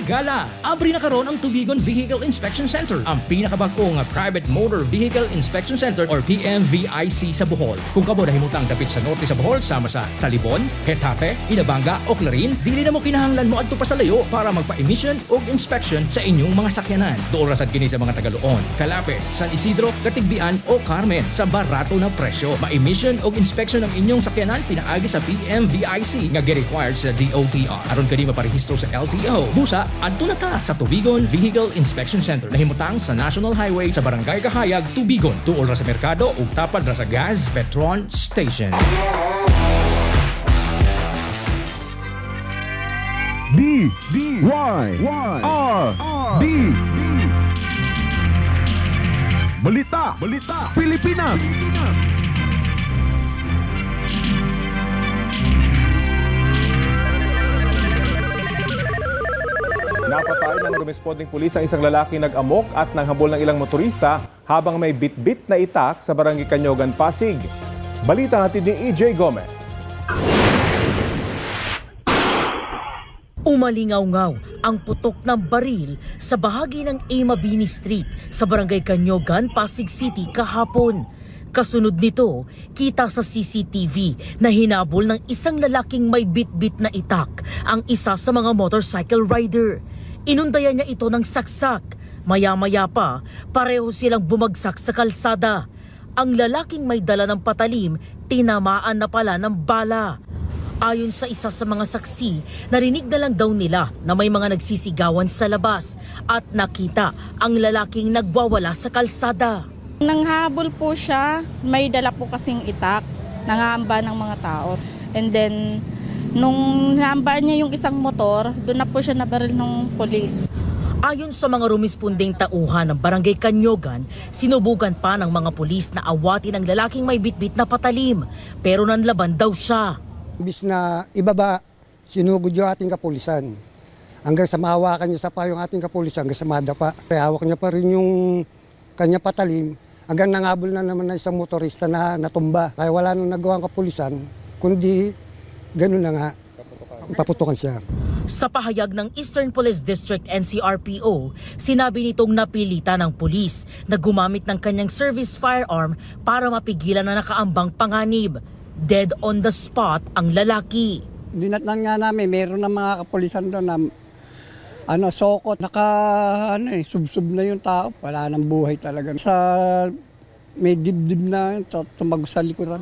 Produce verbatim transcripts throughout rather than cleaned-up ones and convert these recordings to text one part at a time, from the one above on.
higala! Abri na karon ang Tubigon Vehicle Inspection Center, ang pinakabag-o nga private motor vehicle inspection center or P M V I C sa Bohol. Kung kamo nahimutang dapit sa norte sa Bohol sama sa Talibon, Hetafe, Inabanga o Clarin, dili na mo kinahanglan mo adto pa sa layo para magpa-emission o inspection sa inyong mga sakyanan. Doon rasad kini sa mga Tagaloon, Calapit, San Isidro, Katigbian o Carmen sa barato na presyo. Ma-emission o inspection ng inyong sakyanan pinaagi sa P M V I C nga gi-required sa D O T R. Aron kani maparehistro sa L T O. Busa, adto na ta sa Tubigon Vehicle Inspection Center. Nahimutang sa National Highway sa Barangay Kahayag, Tubigon. Tuol ra sa merkado ug tapad ra sa gas Petron Station. D D Y R D Balita Balita Pilipinas. Napatay ng rumesponding pulis ang isang lalaki nag-amok at nanghabol ng ilang motorista habang may bit-bit na itak sa Barangay Kanyogan, Pasig. Balita hatid ni E J Gomez. Umalingaw-ngaw ang putok ng baril sa bahagi ng Amabini Street sa Barangay Kanyogan, Pasig City kahapon. Kasunod nito, kita sa C C T V na hinabol ng isang lalaking may bit-bit na itak ang isa sa mga motorcycle rider. Inundayan niya ito ng saksak. Maya-maya pa, pareho silang bumagsak sa kalsada. Ang lalaking may dala ng patalim, tinamaan na pala ng bala. Ayon sa isa sa mga saksi, narinig na lang daw nila na may mga nagsisigawan sa labas at nakita ang lalaking nagwawala sa kalsada. Nanghabol po siya, may dala po kasing itak, nangamba ng mga tao. And then, nung nahambaan niya yung isang motor, doon na po siya nabaril ng polis. Ayon sa mga rumispunding tauhan ng Barangay Kanyogan, sinubukan pa ng mga pulis na awatin ang lalaking may bitbit na patalim, pero nanlaban daw siya. Bis na ibaba, sinugod yung ating kapulisan. Hanggang sa mahawakan niya sa pa yung ating kapulisan, hanggang sa madapa. Kaya hawak niya pa rin yung kanya patalim, hanggang nangabol na naman na isang motorista na natumba. Kaya wala nang nagawang kapulisan, kundi ganun na nga, paputukan siya. Sa pahayag ng Eastern Police District N C R P O, sinabi nitong napilitan ng pulis na gumamit ng kanyang service firearm para mapigilan na nakaambang panganib. Dead on the spot ang lalaki. Dinatnan nga namin, meron na mga kapulisan doon na ano, sokot, naka ano, eh, subsub na yung tao, wala nang buhay talaga. Sa may dibdib na tumagos sa likuran.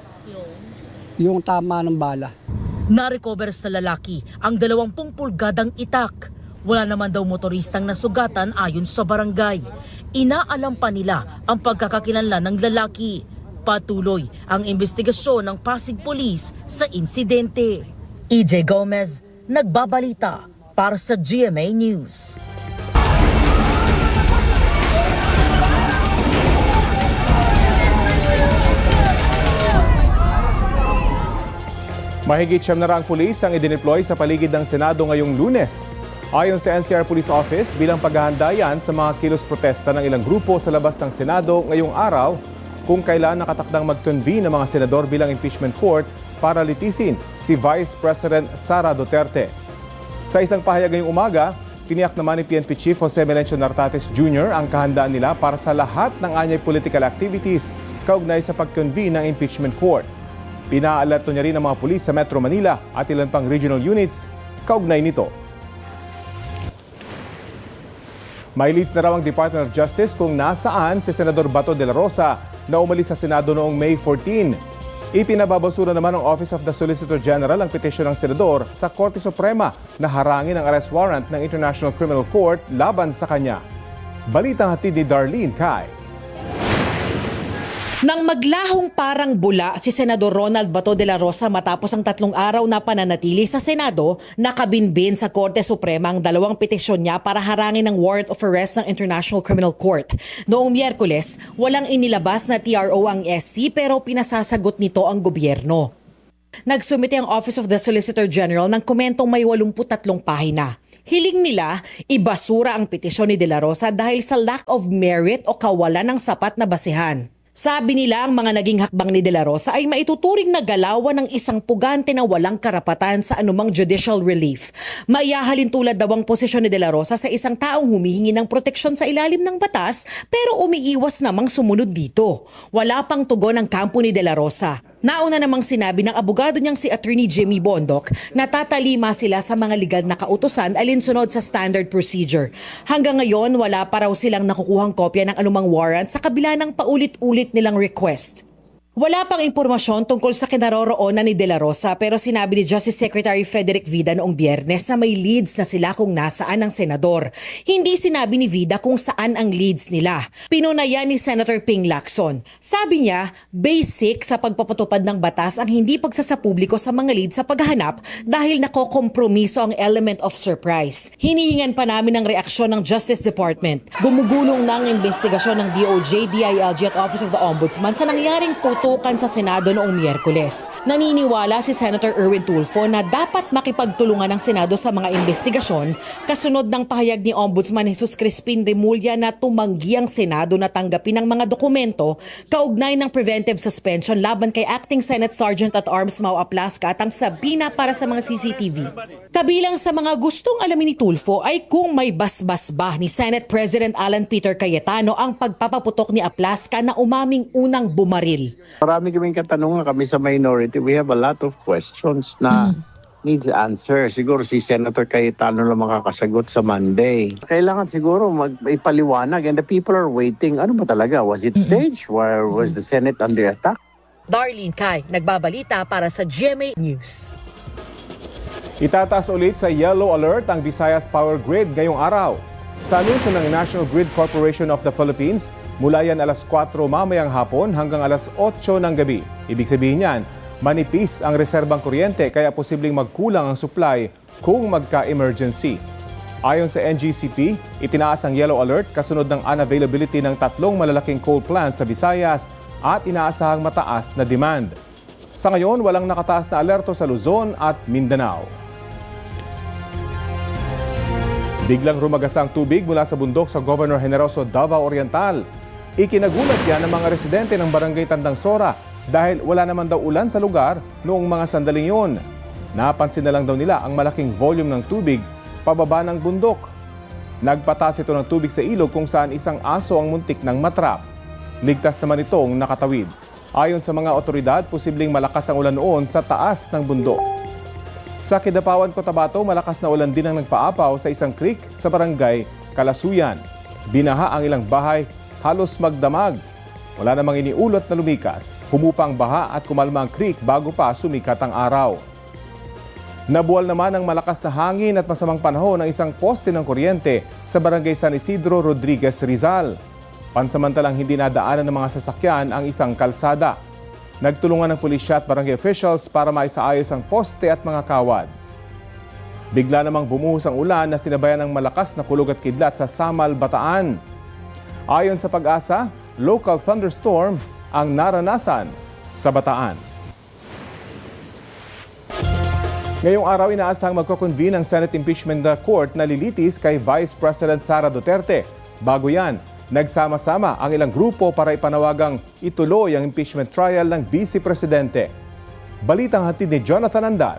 Yung tama ng bala. Na-recover sa lalaki ang dalawampung pulgadang itak. Wala naman daw motoristang nasugatan ayon sa barangay. Inaalam pa nila ang pagkakakilanlan ng lalaki. Patuloy ang investigasyon ng Pasig Police sa insidente. E J Gomez, nagbabalita para sa G M A News. Mahigit siyam na raang pulis ang idineploy sa paligid ng Senado ngayong Lunes. Ayon sa N C R Police Office, bilang paghahanda yan sa mga kilos protesta ng ilang grupo sa labas ng Senado ngayong araw kung kailan nakatakdang mag-convene ng mga senador bilang impeachment court para litisin si Vice President Sara Duterte. Sa isang pahayag ngayong umaga, tiniyak naman ni P N P Chief Jose Melencio Nartates Junior ang kahandaan nila para sa lahat ng anyay political activities kaugnay sa pag-convene ng impeachment court. Pinaalerto niya rin ang mga pulis sa Metro Manila at ilan pang regional units kaugnay nito. May leads na raw ang Department of Justice kung nasaan si Senador Bato de la Rosa na umalis sa Senado noong May fourteen. Ipinababasura naman ng Office of the Solicitor General ang petisyon ng Senador sa Korte Suprema na harangin ang arrest warrant ng International Criminal Court laban sa kanya. Balitang hatid ni Darlene Kai. Nang maglahong parang bula si Senador Ronald Bato de la Rosa matapos ang tatlong araw na pananatili sa Senado, nakabinbin sa Korte Suprema ang dalawang petisyon niya para harangin ang warrant of arrest ng International Criminal Court. Noong Miyerkules, walang inilabas na T R O ang S C pero pinasasagot nito ang gobyerno. Nagsumite ang Office of the Solicitor General ng komentong may walumputatlong pahina. Hiling nila, ibasura ang petisyon ni De La Rosa dahil sa lack of merit o kawalan ng sapat na basehan. Sabi nila ang mga naging hakbang ni De La Rosa ay maituturing na galawan ng isang pugante na walang karapatan sa anumang judicial relief. Maihahalin tulad daw ang posisyon ni De La Rosa sa isang taong humihingi ng proteksyon sa ilalim ng batas pero umiiwas namang sumunod dito. Wala pang tugon ang kampo ni De La Rosa. Nauna namang sinabi ng abogado niyang si Attorney Jimmy Bondoc na tatalima sila sa mga legal na kautusan alinsunod sa standard procedure. Hanggang ngayon, wala pa raw silang nakukuhang kopya ng anumang warrant sa kabila ng paulit-ulit nilang request. Wala pang impormasyon tungkol sa kinaroroonan ni De La Rosa pero sinabi ni Justice Secretary Frederick Vida noong Biyernes na may leads na sila kung nasaan ang senador. Hindi sinabi ni Vida kung saan ang leads nila. Pinunayan ni Senator Ping Lacson. Sabi niya, basic sa pagpapatupad ng batas ang hindi pagsasapubliko sa mga leads sa paghahanap dahil nakokompromiso ang element of surprise. Hinihingan pa namin ang reaksyon ng Justice Department. Gumugulong na ang investigasyon ng D O J, D I L G at Office of the Ombudsman sa nangyaring puto sa Senado noong Miyerkules. Naniniwala si Senator Erwin Tulfo na dapat makipagtulungan ng Senado sa mga investigasyon kasunod ng pahayag ni Ombudsman Jesus Crispin Remulla na tumanggi ang Senado na tanggapin ang mga dokumento kaugnay ng preventive suspension laban kay Acting Senate Sergeant at Arms Mau Aplasca at ang sabina para sa mga C C T V. Kabilang sa mga gustong alamin ni Tulfo ay kung may basbas ba ni Senate President Alan Peter Cayetano ang pagpapaputok ni Aplasca na umaming unang bumaril. Marami kaming katanungan kami sa minority. We have a lot of questions na mm. needs answer. Siguro si Senator Cayetano lang makakasagot sa Monday. Kailangan siguro mag-ipaliwanag and the people are waiting. Ano ba talaga? Was it staged? Where was the Senate under attack? Darlene Kai, nagbabalita para sa G M A News. Itataas ulit sa yellow alert ang Visayas Power Grid ngayong araw. Sa anunsyo ng National Grid Corporation of the Philippines, mula yan alas kwatro mamayang hapon hanggang alas otso ng gabi. Ibig sabihin yan, manipis ang reserbang kuryente kaya posibleng magkulang ang supply kung magka-emergency. Ayon sa N G C P, itinaas ang yellow alert kasunod ng unavailability ng tatlong malalaking coal plants sa Visayas at inaasahang mataas na demand. Sa ngayon, walang nakataas na alerto sa Luzon at Mindanao. Biglang rumagasang tubig mula sa bundok sa Governor Generoso, Davao Oriental. Ikinagulat yan ng mga residente ng Barangay Tandang Sora dahil wala naman daw ulan sa lugar noong mga sandaling yun. Napansin na lang daw nila ang malaking volume ng tubig pababa ng bundok. Nagpatas ito ng tubig sa ilog kung saan isang aso ang muntik ng matrap. Ligtas naman itong nakatawid. Ayon sa mga otoridad, posibleng malakas ang ulan noon sa taas ng bundok. Sa Kidapawan, Cotabato, malakas na ulan din ang nagpaapaw sa isang creek sa barangay Kalasuyan. Binaha ang ilang bahay, halos magdamag. Wala namang iniulot na lumikas. Humupa ang baha at kumalma ang creek bago pa sumikat ang araw. Nabuwal naman ang malakas na hangin at masamang panahon ng isang poste ng kuryente sa barangay San Isidro, Rodriguez, Rizal. Pansamantalang hindi nadaanan ng mga sasakyan ang isang kalsada. Nagtulungan ng pulisya at barangay officials para maisaayos ang poste at mga kawad. Bigla namang bumuhos ang ulan na sinabayan ng malakas na kulog at kidlat sa Samal, Bataan. Ayon sa Pag-asa, local thunderstorm ang naranasan sa Bataan. Ngayong araw, inaasahang magko-convene ang Senate Impeachment Court na lilitis kay Vice President Sara Duterte. Bago yan, nagsama-sama ang ilang grupo para ipanawagang ituloy ang impeachment trial ng Vice Presidente. Balitang hatid ni Jonathan Andal.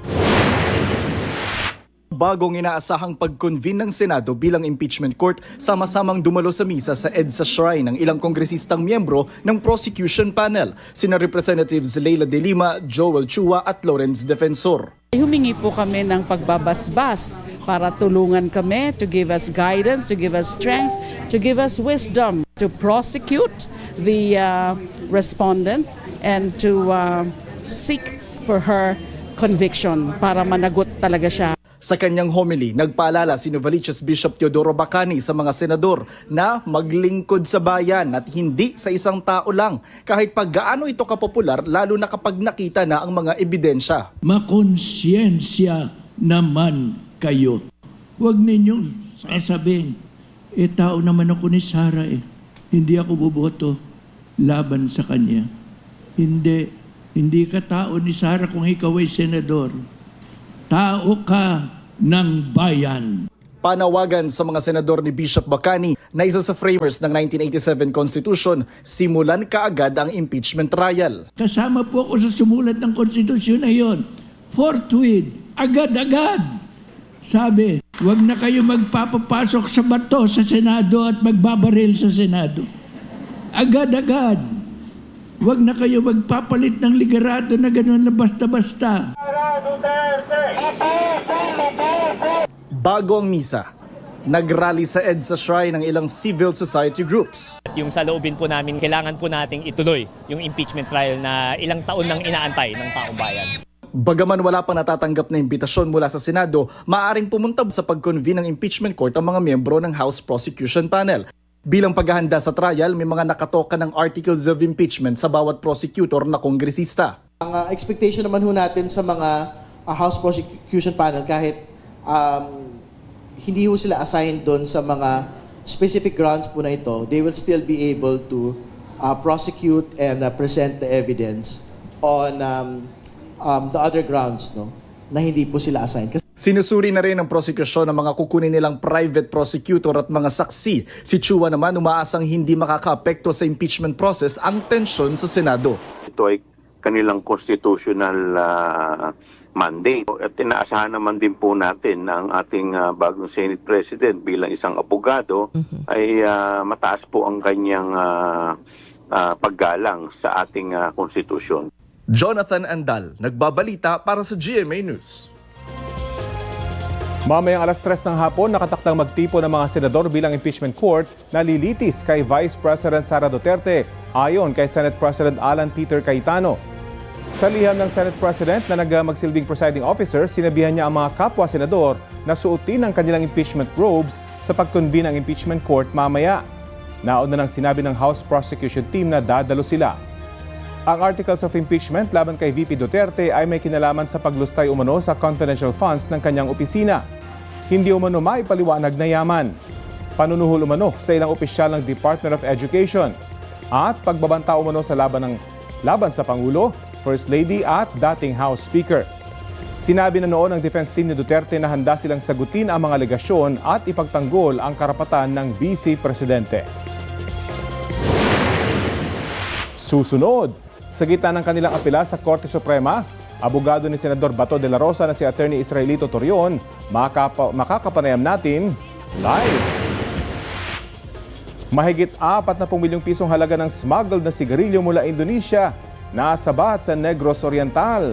Bagong inaasahang pag-convene ng Senado bilang impeachment court, sama-samang dumalo sa misa sa EDSA Shrine ng ilang kongresistang miyembro ng prosecution panel, sina Representatives Leila De Lima, Joel Chua at Lawrence Defensor. Humingi po kami ng pagbabasbas para tulungan kami, to give us guidance, to give us strength, to give us wisdom to prosecute the uh, respondent and to uh, seek for her conviction para managot talaga siya. Sa kanyang homily, nagpaalala si Novaliches Bishop Teodoro Bacani sa mga senador na maglingkod sa bayan at hindi sa isang tao lang, kahit pag gaano ito kapopular, lalo na kapag nakita na ang mga ebidensya. Makonsyensya naman kayo. Huwag ninyong sasabihin, eh tao naman ako ni Sara eh. Hindi ako boboto laban sa kanya. Hindi, hindi ka tao ni Sara kung ikaw ay senador. Tao ka ng bayan. Panawagan sa mga senador ni Bishop Bacani na isa sa framers ng nineteen eighty-seven Constitution, simulan kaagad ang impeachment trial. Kasama po ako sa sumulat ng konstitusyon na yon. Forthwith, agad-agad. Sabi, huwag na kayo magpapapasok sa bato sa Senado at magbabaril sa Senado. Agad-agad. Huwag na kayo magpapalit ng ligarado na gano'n na basta-basta. Bago ang misa, nagrally sa EDSA Shrine ng ilang civil society groups. Yung sa loobin po namin, kailangan po nating ituloy yung impeachment trial na ilang taon nang inaantay ng taong bayan. Bagaman wala pa natatanggap na imbitasyon mula sa Senado, maaaring pumunta sa pag-convene ng impeachment court ang mga miyembro ng House Prosecution Panel. Bilang paghahanda sa trial, may mga nakatoka ng articles of impeachment sa bawat prosecutor na kongresista. Ang uh, expectation naman ho natin sa mga uh, House Prosecution Panel, kahit um, hindi ho sila assigned doon sa mga specific grounds po na ito, they will still be able to uh, prosecute and uh, present the evidence on um, um, the other grounds, no, na hindi po sila assigned. Kasi sinusuri na rin ng prosekusyon ng mga kukunin nilang private prosecutor at mga saksi. Si Chua naman umaasang hindi makakaapekto sa impeachment process ang tensyon sa Senado. Ito ay kanilang constitutional uh, mandate. At inaasahan naman din po natin na ang ating uh, bagong Senate President bilang isang abogado mm-hmm. ay uh, mataas po ang kanyang uh, uh, paggalang sa ating uh, konstitusyon. Jonathan Andal, nagbabalita para sa G M A News. Mamayang alas tres ng hapon, nakatakdang magtipo ng mga senador bilang impeachment court na lilitis kay Vice President Sara Duterte ayon kay Senate President Alan Peter Cayetano. Sa liham ng Senate President na nagmagsilbing presiding officer, sinabihan niya ang mga kapwa senador na suotin ang kanilang impeachment robes sa pag-convene ng impeachment court mamaya. Nauna nang sinabi ng House Prosecution Team na dadalo sila. Ang articles of impeachment laban kay V P Duterte ay may kinalaman sa paglustay umano sa confidential funds ng kanyang opisina. Hindi umano maipaliwanag na yaman. Panunuhol umano sa ilang opisyal ng Department of Education. At pagbabanta umano sa laban, ng, laban sa Pangulo, First Lady at dating House Speaker. Sinabi na noon ng defense team ni Duterte na handa silang sagutin ang mga alegasyon at ipagtanggol ang karapatan ng Vice Presidente. Susunod, sa gitna ng kanilang apela sa Korte Suprema, abogado ni Senador Bato de la Rosa na si Attorney Israelito Torion, makaka- makakapanayam natin live. Mahigit apat na milyong pisong halaga ng smuggled na sigarilyo mula Indonesia nasabat sa Negros Oriental.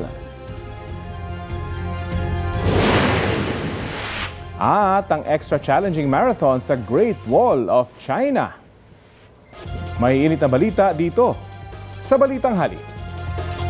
At ang extra challenging marathon sa Great Wall of China. May init na balita dito sa Balitang Hali.